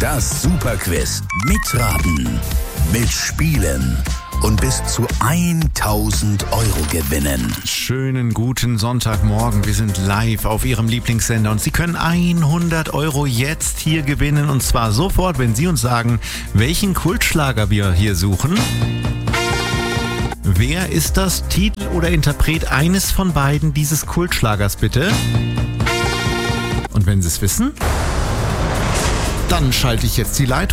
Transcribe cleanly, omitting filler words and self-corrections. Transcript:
Das Superquiz. Mitraten, mitspielen und bis zu 1000 Euro gewinnen. Schönen guten Sonntagmorgen. Wir sind live auf Ihrem Lieblingssender und Sie können 100 Euro jetzt hier gewinnen. Und zwar sofort, wenn Sie uns sagen, welchen Kultschlager wir hier suchen. Wer ist das Titel oder Interpret eines von beiden dieses Kultschlagers bitte? Und wenn Sie es wissen, dann schalte ich jetzt die Leitung.